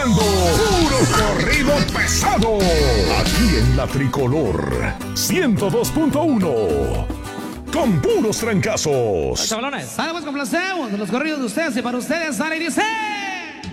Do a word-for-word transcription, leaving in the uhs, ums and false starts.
escuchando Puro Corrido Pesado. Aquí en la Tricolor ciento dos punto uno. Con puros trancazos. Chavalones, sale pues complacemos de los corridos de ustedes y para ustedes sale y dice...